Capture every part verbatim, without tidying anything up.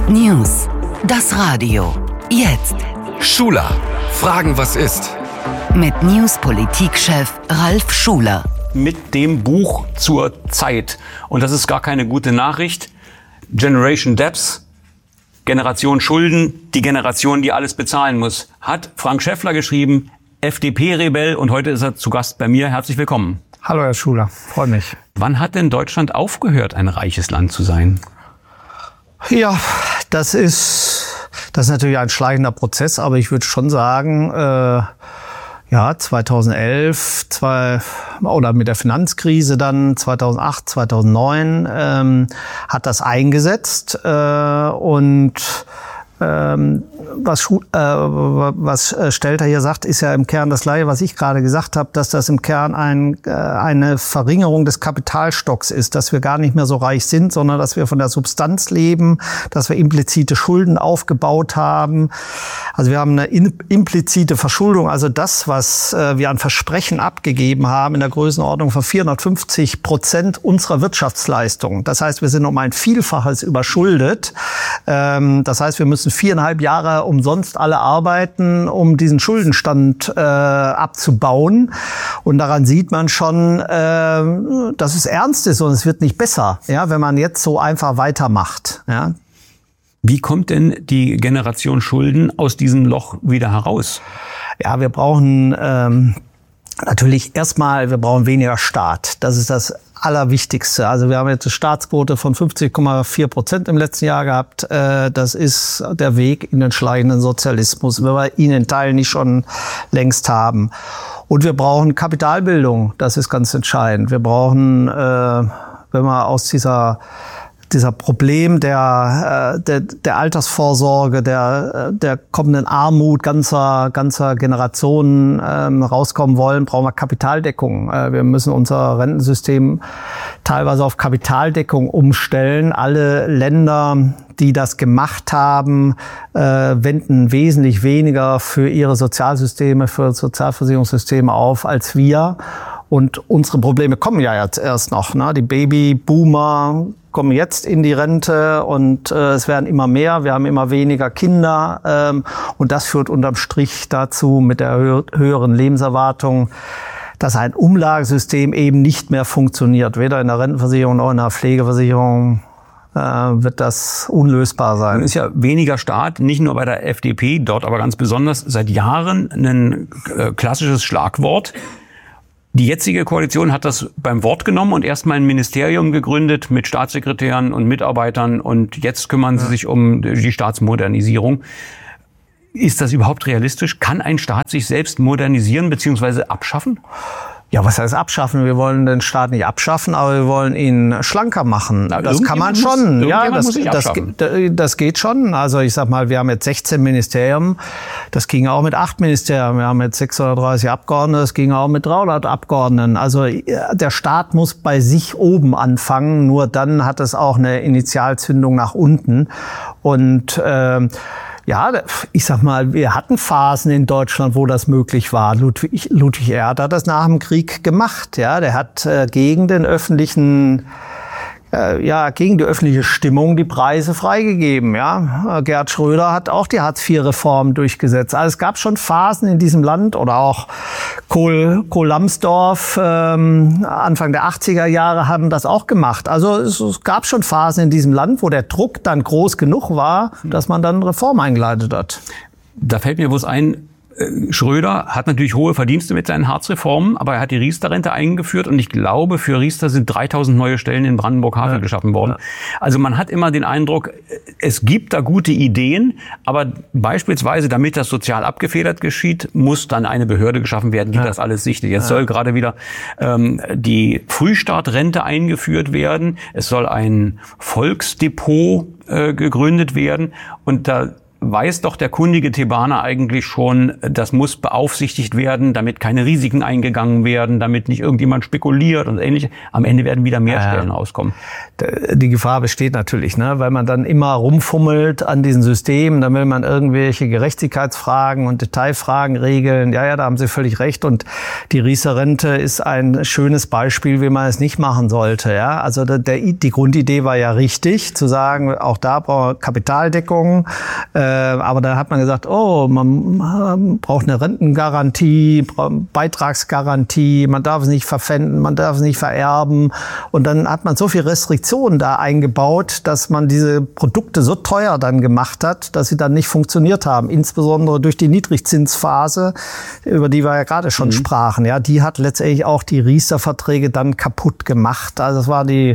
News. Das Radio. Jetzt. Schuler. Fragen, was ist? Mit News-Politikchef Ralf Schuler. Mit dem Buch zur Zeit. Und das ist gar keine gute Nachricht. Generation Debts, Generation Schulden, die Generation, die alles bezahlen muss. Hat Frank Schäffler geschrieben, F D P-Rebell, und heute ist er zu Gast bei mir. Herzlich willkommen. Hallo Herr Schuler, freue mich. Wann hat denn Deutschland aufgehört, ein reiches Land zu sein? Ja, das ist, das ist natürlich ein schleichender Prozess, aber ich würde schon sagen, äh, ja, zweitausendelf, zwei, oder mit der Finanzkrise dann zweitausendacht, zweitausendneun ähm, hat das eingesetzt äh, und ähm, was, äh, was Stelter hier sagt, ist ja im Kern das Gleiche, was ich gerade gesagt habe, dass das im Kern ein, äh, eine Verringerung des Kapitalstocks ist, dass wir gar nicht mehr so reich sind, sondern dass wir von der Substanz leben, dass wir implizite Schulden aufgebaut haben. Also wir haben eine implizite Verschuldung, also das, was äh, wir an Versprechen abgegeben haben, in der Größenordnung von vierhundertfünfzig Prozent unserer Wirtschaftsleistung. Das heißt, wir sind um ein Vielfaches überschuldet. Ähm, das heißt, wir müssen viereinhalb Jahre umsonst alle arbeiten, um diesen Schuldenstand äh, abzubauen. Und daran sieht man schon, äh, dass es ernst ist und es wird nicht besser, ja, wenn man jetzt so einfach weitermacht. Ja. Wie kommt denn die Generation Schulden aus diesem Loch wieder heraus? Ja, wir brauchen ähm, natürlich erstmal, wir brauchen weniger Staat. Das ist das Allerwichtigste. Also wir haben jetzt eine Staatsquote von fünfzig Komma vier Prozent im letzten Jahr gehabt. Das ist der Weg in den schleichenden Sozialismus, wenn wir ihn in Teilen nicht schon längst haben. Und wir brauchen Kapitalbildung. Das ist ganz entscheidend. Wir brauchen, wenn wir aus dieser dieser Problem der, der, der Altersvorsorge, der, der kommenden Armut ganzer, ganzer Generationen ähm, rauskommen wollen, brauchen wir Kapitaldeckung. Äh, wir müssen unser Rentensystem teilweise auf Kapitaldeckung umstellen. Alle Länder, die das gemacht haben, äh, wenden wesentlich weniger für ihre Sozialsysteme, für Sozialversicherungssysteme auf als wir. Und unsere Probleme kommen ja jetzt erst noch. Ne? Die Babyboomer kommen jetzt in die Rente und äh, es werden immer mehr. Wir haben immer weniger Kinder. Ähm, und das führt unterm Strich dazu mit der hö- höheren Lebenserwartung, dass ein Umlagesystem eben nicht mehr funktioniert. Weder in der Rentenversicherung noch in der Pflegeversicherung äh, wird das unlösbar sein. Nun ist ja weniger Staat, nicht nur bei der F D P, dort aber ganz besonders seit Jahren ein äh, klassisches Schlagwort. Die jetzige Koalition hat das beim Wort genommen und erstmal ein Ministerium gegründet mit Staatssekretären und Mitarbeitern, und jetzt kümmern sie sich um die Staatsmodernisierung. Ist das überhaupt realistisch? Kann ein Staat sich selbst modernisieren bzw. abschaffen? Ja, was heißt abschaffen? Wir wollen den Staat nicht abschaffen, aber wir wollen ihn schlanker machen. Na, das kann man schon. Muss, ja, das, muss das, das geht schon. Also ich sag mal, wir haben jetzt sechzehn Ministerien. Das ging auch mit acht Ministerien. Wir haben jetzt sechshundertdreißig Abgeordnete. Das ging auch mit dreihundert Abgeordneten. Also der Staat muss bei sich oben anfangen. Nur dann hat es auch eine Initialzündung nach unten. Und äh, ja, ich sag mal, wir hatten Phasen in Deutschland, wo das möglich war. Ludwig, Ludwig Erhard hat das nach dem Krieg gemacht. Ja, der hat äh, gegen den öffentlichen, äh, ja, gegen die öffentliche Stimmung die Preise freigegeben. Ja, Gerhard Schröder hat auch die Hartz vier Reform durchgesetzt. Also es gab schon Phasen in diesem Land, oder auch Kohl, Kohl Lambsdorff, ähm, Anfang der achtziger Jahre haben das auch gemacht. Also es, es gab schon Phasen in diesem Land, wo der Druck dann groß genug war, dass man dann Reform eingeleitet hat. Da fällt mir bloß ein, Schröder hat natürlich hohe Verdienste mit seinen Hartz-Reformen, aber er hat die Riester-Rente eingeführt, und ich glaube, für Riester sind dreitausend neue Stellen in Brandenburg-Havel ja. geschaffen worden. Also man hat immer den Eindruck, es gibt da gute Ideen, aber beispielsweise, damit das sozial abgefedert geschieht, muss dann eine Behörde geschaffen werden, die ja. das alles sichtet. Jetzt ja. soll gerade wieder ähm, die Frühstartrente eingeführt werden. Es soll ein Volksdepot äh, gegründet werden, und da weiß doch der kundige Thebaner eigentlich schon, das muss beaufsichtigt werden, damit keine Risiken eingegangen werden, damit nicht irgendjemand spekuliert und ähnliches. Am Ende werden wieder mehr ja. Stellen rauskommen. Die Gefahr besteht natürlich, ne, weil man dann immer rumfummelt an diesen Systemen, dann will man irgendwelche Gerechtigkeitsfragen und Detailfragen regeln. Ja, ja, da haben Sie völlig recht. Und die Riester-Rente ist ein schönes Beispiel, wie man es nicht machen sollte. Ja, also der, der, die Grundidee war ja richtig, zu sagen, auch da braucht man Kapitaldeckung. Äh, aber da hat man gesagt, oh, man braucht eine Rentengarantie, Beitragsgarantie, man darf es nicht verpfänden, man darf es nicht vererben. Und dann hat man so viel Restriktionen da eingebaut, dass man diese Produkte so teuer dann gemacht hat, dass sie dann nicht funktioniert haben. Insbesondere durch die Niedrigzinsphase, über die wir ja gerade schon mhm. sprachen. Ja, die hat letztendlich auch die Riester-Verträge dann kaputt gemacht. Also das war die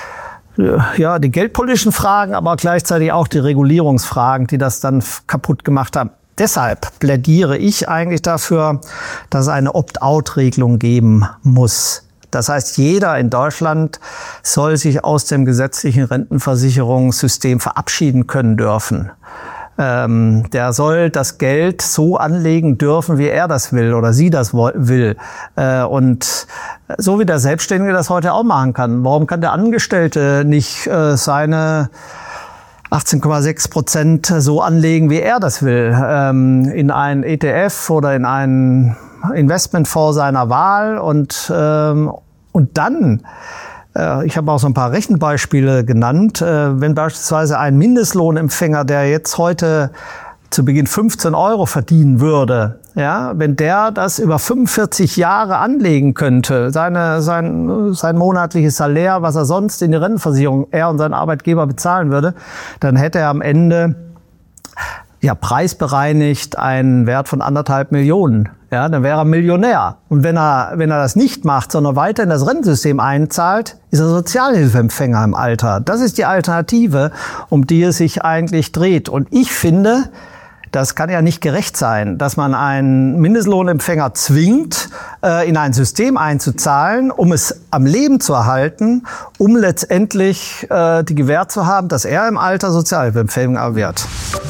Ja, die geldpolitischen Fragen, aber gleichzeitig auch die Regulierungsfragen, die das dann kaputt gemacht haben. Deshalb plädiere ich eigentlich dafür, dass es eine Opt-out-Regelung geben muss. Das heißt, jeder in Deutschland soll sich aus dem gesetzlichen Rentenversicherungssystem verabschieden können dürfen. Ähm, der soll das Geld so anlegen dürfen, wie er das will oder sie das will. Äh, und so wie der Selbstständige das heute auch machen kann. Warum kann der Angestellte nicht äh, seine achtzehn Komma sechs Prozent so anlegen, wie er das will? Ähm, in einen E T F oder in einen Investmentfonds seiner Wahl und, ähm, und dann ich habe auch so ein paar Rechenbeispiele genannt. Wenn beispielsweise ein Mindestlohnempfänger, der jetzt heute zu Beginn fünfzehn Euro verdienen würde, ja, wenn der das über fünfundvierzig Jahre anlegen könnte, seine, sein, sein monatliches Salär, was er sonst in die Rentenversicherung, er und sein Arbeitgeber bezahlen würde, dann hätte er am Ende ja preisbereinigt einen Wert von anderthalb Millionen. Ja, dann wäre er Millionär. Und wenn er, wenn er das nicht macht, sondern weiter in das Rentensystem einzahlt, ist er Sozialhilfeempfänger im Alter. Das ist die Alternative, um die es sich eigentlich dreht. Und ich finde, das kann ja nicht gerecht sein, dass man einen Mindestlohnempfänger zwingt, äh, in ein System einzuzahlen, um es am Leben zu erhalten, um letztendlich äh, die Gewähr zu haben, dass er im Alter Sozialhilfeempfänger wird.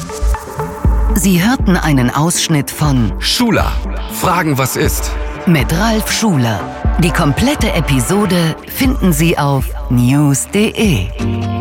Sie hörten einen Ausschnitt von Schuler, Fragen was ist? Mit Ralf Schuler. Die komplette Episode finden Sie auf news punkt de.